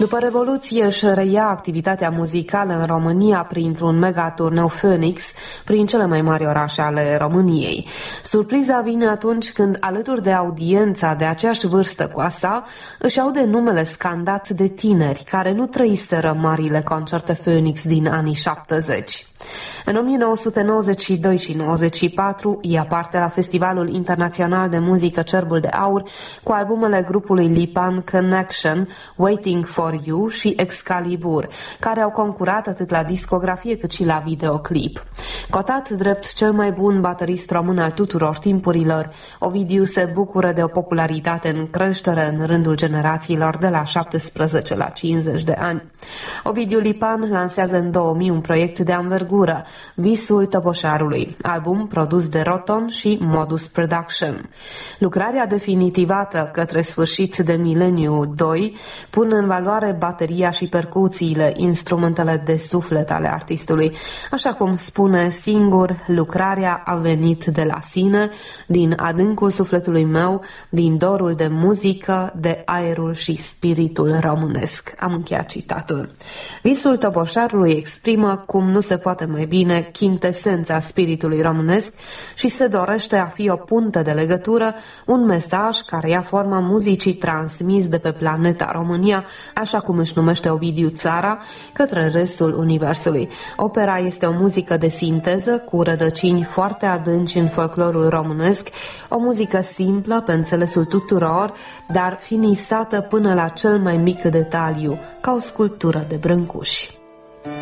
După Revoluție își reia activitatea muzicală în România printr-un megaturneu Phoenix prin cele mai mari orașe ale României. Surpriza vine atunci când, alături de audiența de aceeași vârstă cu asta, își aude numele scandat de tineri care nu trăiseră marile concerte Phoenix din anii 70. În 1992 și 94 ia parte la Festivalul Internațional de Muzică Cerbul de Aur cu albumele grupului Lipan Connection, Waiting for You și Excalibur, care au concurat atât la discografie cât și la videoclip. Cotat drept cel mai bun baterist român al tuturor timpurilor, Ovidiu se bucură de o popularitate în creștere în rândul generațiilor de la 17 la 50 de ani. Ovidiu Lipan lansează în 2000 un proiect de anvergură, Visul Toboșarului, album produs de Roton și Modus Production. Lucrarea definitivată către sfârșit de mileniu 2 pun în valoare bateria și percuțiile, instrumentele de suflet ale artistului. Așa cum spune singur, lucrarea a venit de la sine, din adâncul sufletului meu, din dorul de muzică, de aerul și spiritul românesc. Am încheiat citatul. Visul Toboșarului exprimă, cum nu se poate mai bine, chintesența spiritului românesc și se dorește a fi o punte de legătură, un mesaj care ia forma muzicii transmis de pe planeta România, așa cum își numește Ovidiu țara, către restul universului. Opera este o muzică de sinteză cu rădăcini foarte adânci în folclorul românesc, o muzică simplă pe înțelesul tuturor, dar finisată până la cel mai mic detaliu, ca o sculptură de brâncuși.